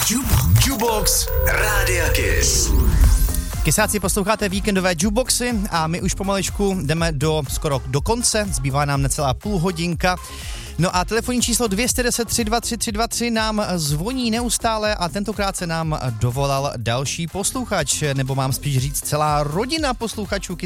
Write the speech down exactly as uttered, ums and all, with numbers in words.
Jukebox Rádia Kiss. Kysáci, posloucháte víkendové jukeboxy a my už pomalečku jdeme do skoro do konce, zbývá nám necelá půl hodinka. No a telefonní číslo dvě jedna nula tři dva tři tři dva tři nám zvoní neustále a tentokrát se nám dovolal další posluchač, nebo mám spíš říct celá rodina posluchačů